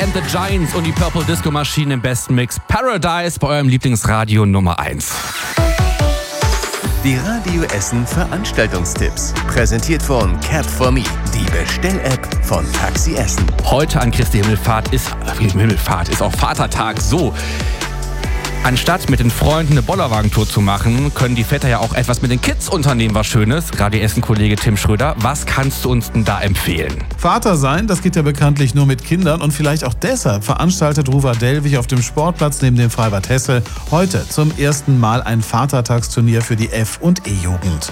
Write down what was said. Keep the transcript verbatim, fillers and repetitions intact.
and the Giants und die Purple Disco Machine im besten Mix. Paradise bei eurem Lieblingsradio Nummer eins. Die Radio Essen Veranstaltungstipps. Präsentiert von Cap for Me, die Bestell-App von Taxi Essen. Heute an Christi Himmelfahrt ist, Himmelfahrt ist auch Vatertag. So, anstatt mit den Freunden eine Bollerwagentour zu machen, können die Väter ja auch etwas mit den Kids unternehmen, was Schönes. Radio Essen-Kollege Tim Schröder, was kannst du uns denn da empfehlen? Vater sein, das geht ja bekanntlich nur mit Kindern und vielleicht auch deshalb veranstaltet Ruva Delwig auf dem Sportplatz neben dem Freibad Hessel heute zum ersten Mal ein Vatertagsturnier für die F- und E-Jugend.